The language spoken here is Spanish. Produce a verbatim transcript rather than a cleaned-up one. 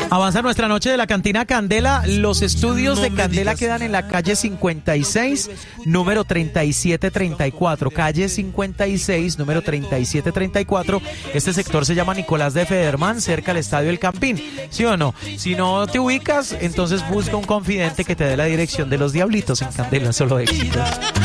Avanza nuestra noche de la cantina Candela. Los estudios de Candela quedan en la calle cincuenta y seis, número treinta y siete treinta y cuatro. Calle cincuenta y seis, número treinta y siete treinta y cuatro. Este sector se llama Nicolás de Federman, cerca al Estadio El Campín. ¿Sí o no? Si no te ubicas, entonces busca un confidente que te dé la dirección de los Diablitos en Candela. Solo éxitos.